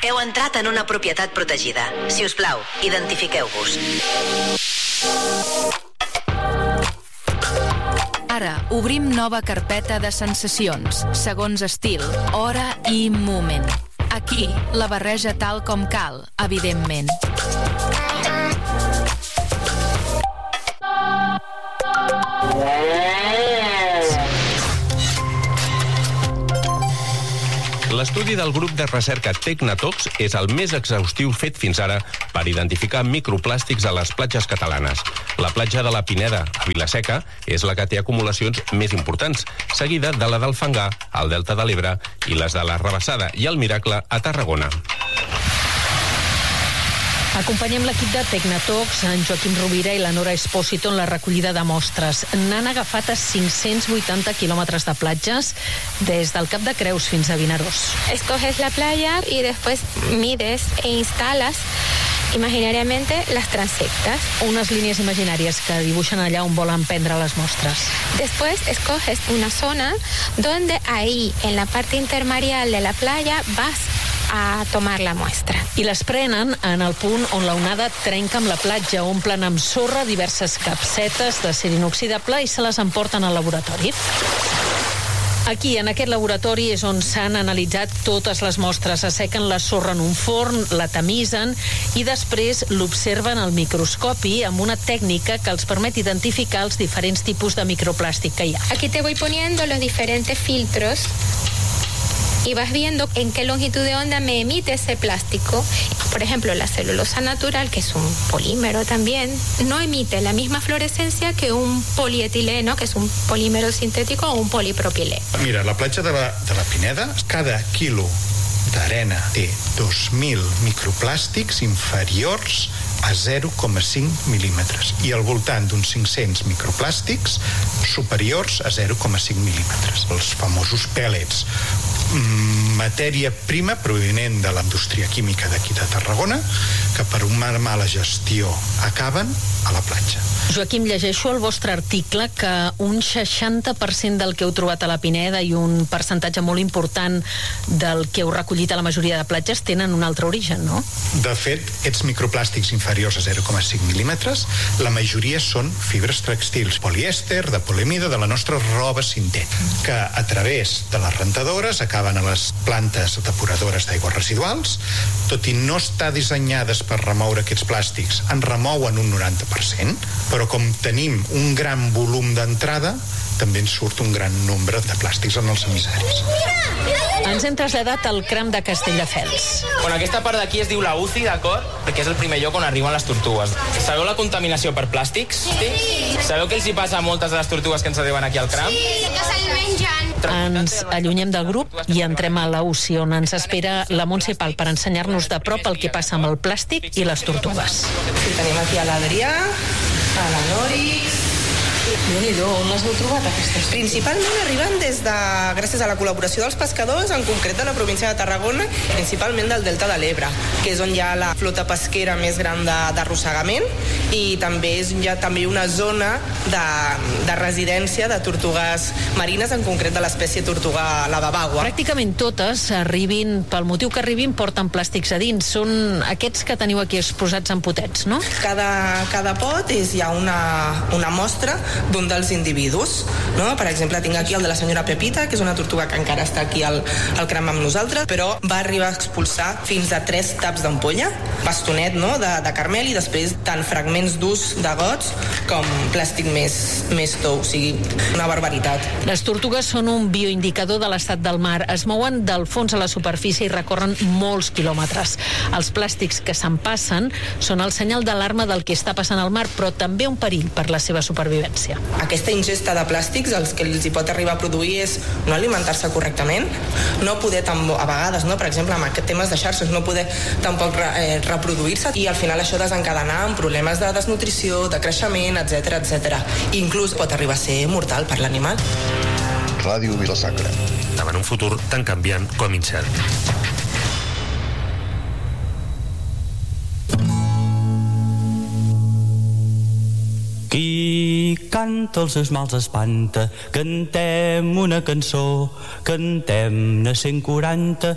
Heu entrat en una propietat protegida. Si us plau, identifiqueu-vos. Ara, obrim nova carpeta de sensacions, segons estil, hora i moment. Aquí, la barreja tal com cal, evidentment. L'estudi del grup de recerca Tecnatox és el més exhaustiu fet fins ara per identificar microplàstics a les platges catalanes. La platja de la Pineda, a Vila-seca, és la que té acumulacions més importants, seguida de la del Fangar, al Delta de l'Ebre, i les de la Rabassada i el Miracle, a Tarragona. Acompanyem l'equip de Tecnatox, en Joaquim Rovira i la Nora Espósito en la recollida de mostres. N'han agafat a 580 quilòmetres de platges, des del Cap de Creus fins a Vinaròs. Escoges la playa y después mides e instalas imaginariamente las transectas. Unes línies imaginàries que dibuixen allà on volen prendre les mostres. Después escoges una zona donde ahí, en la parte intermareal de la playa, vas a tomar la muestra. I les prenen en el punt on la onada trenca amb la platja, omplen amb sorra diverses capsetes d'acer inoxidable i se les emporten al laboratori. Aquí, en aquest laboratori, és on s'han analitzat totes les mostres. Assequen la sorra en un forn, la tamisen i després l'observen al microscopi amb una tècnica que els permet identificar els diferents tipus de microplàstic que hi ha. Aquí te voy poniendo los diferentes filtros y vas viendo en qué longitud de onda me emite ese plástico. Por ejemplo, la celulosa natural, que es un polímero también, no emite la misma fluorescencia que un polietileno, que es un polímero sintético, o un polipropileno. Mira, la platja de la Pineda, cada quilo d'arena té 2.000 microplàstics inferiors a 0,5 mil·límetres i al voltant d'uns 500 microplàstics superiors a 0,5 mil·límetres. Els famosos pèl·lets, matèria prima provinent de la indústria química d'aquí de Tarragona, que per una mala gestió acaben a la platja. Joaquim, llegeixo al vostre article que un 60% del que heu trobat a la Pineda i un percentatge molt important del que heu recollit a la majoria de platges tenen un altre origen, no? De fet, aquests microplàstics inferiors a 0,5 mil·límetres, la majoria són fibres textils, polièster, de polimida, de la nostra roba sintètica, que a través de les rentadores acaben a les plantes depuradores d'aigües residuals. Tot i no estar dissenyades per remoure aquests plàstics, en remouen un 90%, però com tenim un gran volum d'entrada, també ens surt un gran nombre de plàstics en els emissaris. Ens hem traslladat al Cram de Castelldefels. Bueno, aquesta part d'aquí es diu la UCI, d'acord? Perquè és el primer lloc on arriben les tortugues. Sabeu la contaminació per plàstics? Sí. Sabeu què els hi passa a moltes de les tortugues que ens arriben aquí al Cram? Que se'l mengen. Ens allunyem del grup i entrem a la UCI, on ens espera la Montse Pal per ensenyar-nos de prop el que passa amb el plàstic i les tortugues. Sí, tenim aquí a l'Adrià, a la Nòrix. Déu-n'hi-do, on les heu trobat, aquestes? Principalment arriben gràcies a la col·laboració dels pescadors, en concret de la província de Tarragona, principalment del Delta de l'Ebre, que és on hi ha la flota pesquera més gran d'arrossegament i també és també una zona de residència de tortugues marines, en concret de l'espècie tortuga lavabagua. Pràcticament totes arribin, pel motiu que arribin, porten plàstics a dins. Són aquests que teniu aquí exposats en potets, no? Cada pot hi ha una mostra d'un dels individus, no? Per exemple, tinc aquí el de la senyora Pepita, que és una tortuga que encara està aquí al Cram amb nosaltres, però va arribar a expulsar fins a 3 taps d'ampolla, bastonet, no?, de carmel, i després tant fragments durs de gots com plàstic més tou, o sigui, una barbaritat. Les tortugues són un bioindicador de l'estat del mar. Es mouen del fons a la superfície i recorren molts quilòmetres. Els plàstics que se'n passen són el senyal d'alarma del que està passant al mar, però també un perill per la seva supervivència. Aquesta ingesta de plàstics, el que els hi pot arribar a produir és no alimentar-se correctament, no poder, a vegades, no, per exemple, amb aquests temes de xarxes, no poder tampoc reproduir-se, i al final això desencadenar en problemes de desnutrició, de creixement, etc. Inclús pot arribar a ser mortal per l'animal. Ràdio Vila-sacra. Davant un futur tan canviant com incert. Qui canta els seus mals espanta, cantem una cançó, cantem-ne 140,